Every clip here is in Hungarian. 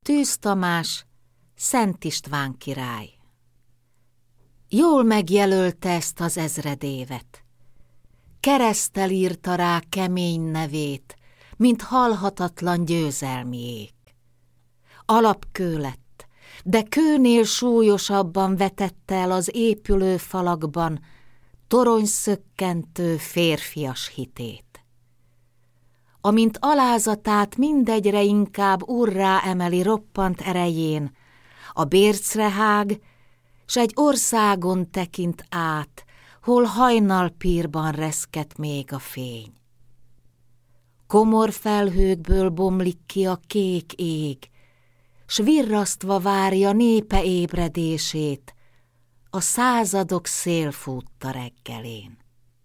Tűz Tamás, Szent István király. Jól megjelölte ezt az ezredévet. Kereszttel írta rá kemény nevét, mint halhatatlan győzelmiék. Alapkő lett, de kőnél súlyosabban vetette el az épülő falakban toronyszökkentő férfias hitét. Amint alázatát mindegyre inkább urrá emeli roppant erején, a bércre hág, s egy országon tekint át, hol hajnalpírban reszket még a fény. Komor felhőkből bomlik ki a kék ég, s virrasztva várja népe ébredését, a századok szélfútta reggelén.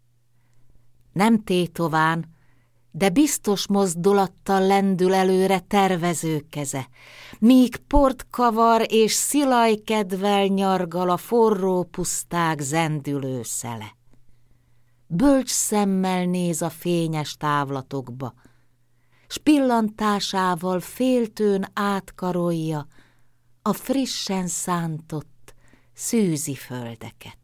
Nem tétován, de biztos mozdulattal lendül előre tervező keze, míg port kavar és szilajkedvel nyargal a forró puszták zendülő szele. Bölcs szemmel néz a fényes távlatokba, s pillantásával féltőn átkarolja a frissen szántott szűzi földeket.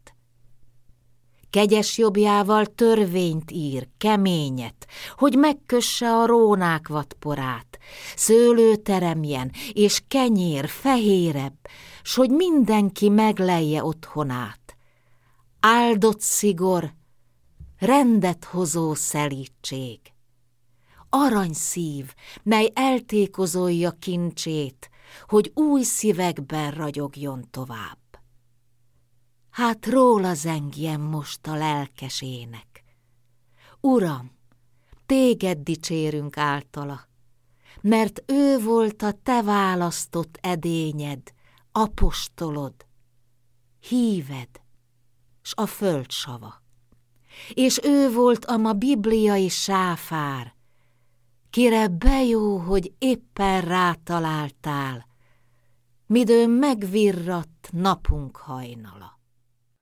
Kegyes jobbjával törvényt ír, keményet, hogy megkösse a rónák vadporát, szőlő teremjen, és kenyér fehérebb, s hogy mindenki meglelje otthonát. Áldott szigor, rendet hozó szelídség. Aranyszív, mely eltékozolja kincsét, hogy új szívekben ragyogjon tovább. Hát róla zengjen most a lelkes ének. Uram, téged dicsérünk általa, mert ő volt a te választott edényed, apostolod, híved, s a földsava. És ő volt a ma bibliai sáfár, kire bejó, hogy éppen rátaláltál, midőn megvirradt napunk hajnala.